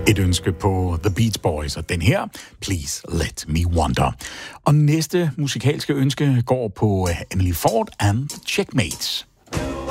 Et ønske på The Beach Boys, og den her, Please Let Me Wonder. Og næste musikalske ønske går på Emily Ford and the Checkmates.